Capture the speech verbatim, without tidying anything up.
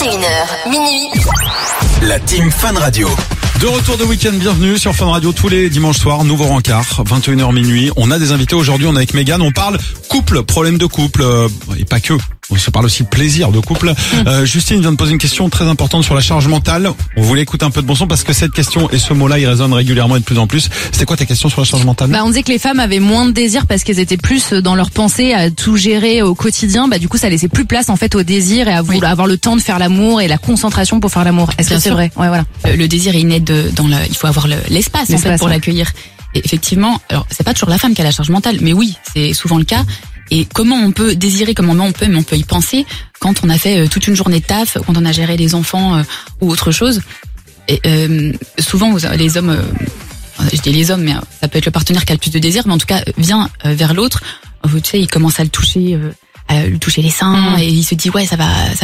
et une heures, minuit. La Team Fun Radio. De retour de week-end, bienvenue sur Fun Radio tous les dimanches soirs, nouveau rencard, vingt et une heures minuit. On a des invités aujourd'hui, on est avec Mégane, on parle couple, problème de couple, euh, et pas que. On se parle aussi plaisir de couple. Euh, Justine vient de poser une question très importante sur la charge mentale. On voulait écouter un peu de bon son parce que cette question et ce mot-là, il résonne régulièrement et de plus en plus. C'était quoi ta question sur la charge mentale? Bah, on disait que les femmes avaient moins de désir parce qu'elles étaient plus dans leur pensée à tout gérer au quotidien. Bah, du coup, ça laissait plus place, en fait, au désir et à vouloir avoir le temps de faire l'amour et la concentration pour faire l'amour. Est-ce que c'est vrai? Ouais, voilà. Le, le désir est inné de, dans le, il faut avoir le, l'espace, en fait, pour ouais. l'accueillir. Et effectivement, alors, c'est pas toujours la femme qui a la charge mentale, mais oui, c'est souvent le cas. Et comment on peut désirer, comment on peut, mais on peut y penser quand on a fait euh, toute une journée de taf, quand on a géré les enfants euh, ou autre chose. Et euh, souvent, les hommes, euh, je dis les hommes, mais euh, ça peut être le partenaire qui a le plus de désir, mais en tout cas vient euh, vers l'autre. Tu sais, il commence à le toucher, euh, à lui toucher les seins, mmh. et il se dit ouais, ça va, ça